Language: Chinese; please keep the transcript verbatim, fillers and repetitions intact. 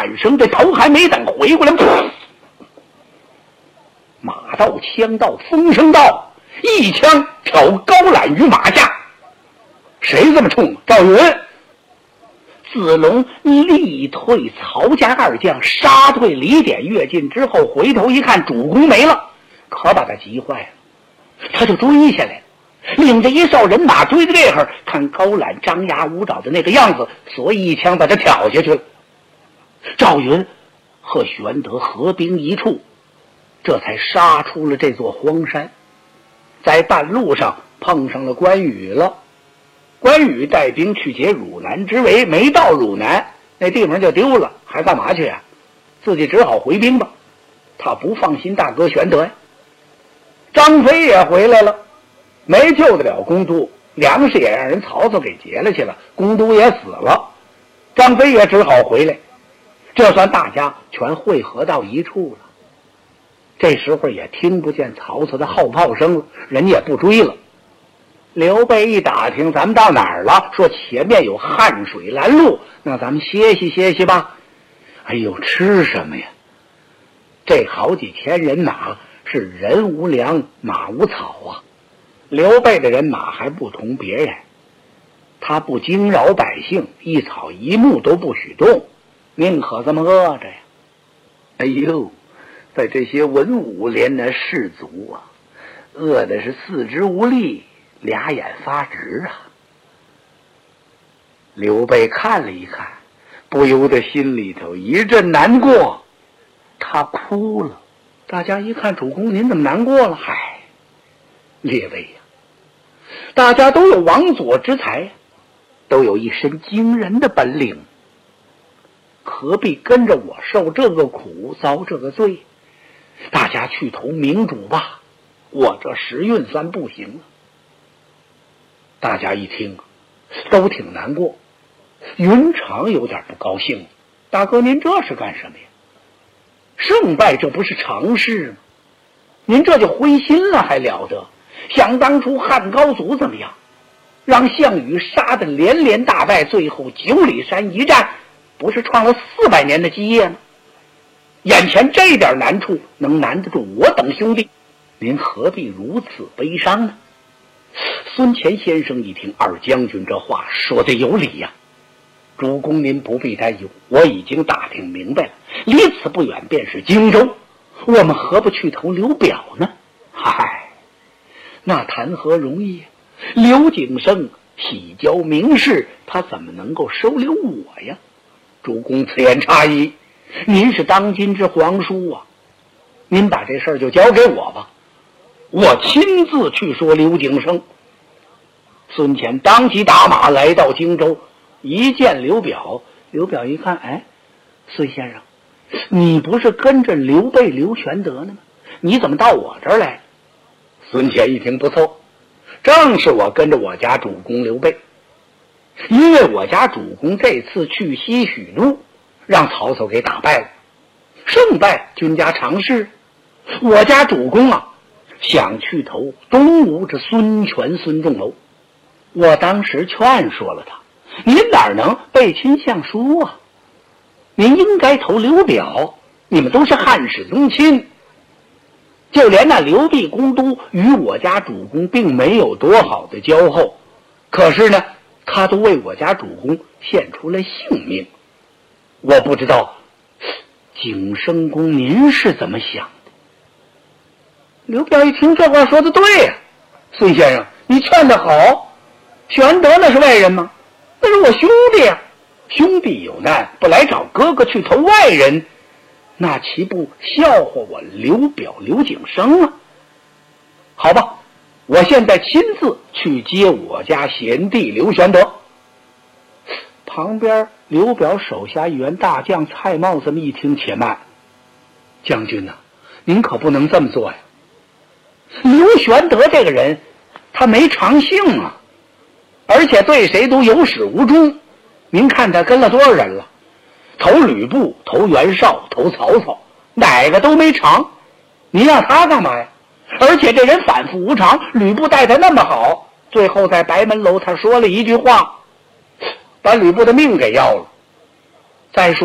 喊声，这头还没等回过来，马到枪到风声到，一枪挑高览于马下。谁这么冲？赵云。子龙力退曹家二将，杀退李典、乐进之后，回头一看主公没了，可把他急坏了，他就追下来了，领着一哨人马追到这会儿，看高览张牙舞爪的那个样子，所以一枪把他挑下去了。赵云和玄德合兵一处，这才杀出了这座荒山。在半路上碰上了关羽了。关羽带兵去解汝南之围，没到汝南，那地方就丢了，还干嘛去啊？自己只好回兵吧。他不放心大哥玄德呀。张飞也回来了，没救得了公都，粮食也让人曹操给劫了去了，公都也死了，张飞也只好回来。这算大家全汇合到一处了。这时候也听不见曹操的号炮声了，人也不追了。刘备一打听咱们到哪儿了，说前面有汉水拦路，那咱们歇息歇息吧。哎呦，吃什么呀？这好几千人马是人无粮马无草啊。刘备的人马还不同别人，他不惊扰百姓，一草一木都不许动，宁可这么饿着呀。哎呦，在这些文武连的士卒啊，饿的是四肢无力，俩眼发直啊。刘备看了一看，不由得心里头一阵难过，他哭了。大家一看，主公您怎么难过了？嗨，列位呀，大家都有王佐之才，都有一身惊人的本领，何必跟着我受这个苦，遭这个罪？大家去投明主吧，我这时运算不行了。大家一听都挺难过。云长有点不高兴，大哥您这是干什么呀？胜败这不是常事吗？您这就灰心了还了得？想当初汉高祖怎么样，让项羽杀得连连大败，最后九里山一战不是创了四百年的基业吗？眼前这点难处能难得住我等兄弟，您何必如此悲伤呢？孙乾先生一听二将军这话说的有理呀、啊，主公您不必担忧，我已经打听明白了，离此不远便是荆州，我们何不去投刘表呢？嗨，那谈何容易啊！刘景升喜交名士，他怎么能够收留我呀？主公此言差矣，您是当今之皇叔啊，您把这事儿就交给我吧，我亲自去说刘景升。孙乾当即打马来到荆州，一见刘表，刘表一看，哎，孙先生，你不是跟着刘备刘玄德呢吗？你怎么到我这儿来？孙乾一听不错，正是我跟着我家主公刘备，因为我家主公这次去西许都，让曹操给打败了，胜败君家常事。我家主公啊，想去投东吴这孙权孙仲谋，我当时劝说了他，您哪能背亲相书啊？您应该投刘表，你们都是汉室宗亲。就连那刘备公都与我家主公并没有多好的交厚，可是呢，他都为我家主公献出了性命。我不知道景升公您是怎么想的？刘表一听这话说的对呀、啊，孙先生你劝得好，玄德那是外人吗？那是我兄弟呀、啊，兄弟有难不来找哥哥去投外人，那岂不笑话我刘表刘景升啊？好吧，我现在亲自去接我家贤弟刘玄德。旁边刘表手下一员大将蔡瑁这么一听，且慢，将军呐、啊，您可不能这么做呀。刘玄德这个人他没长性啊，而且对谁都有始无终。您看他跟了多少人了？投吕布，投袁绍，投曹操，哪个都没长，你让他干嘛呀？而且这人反复无常，吕布待他那么好，最后在白门楼他说了一句话，把吕布的命给要了。再说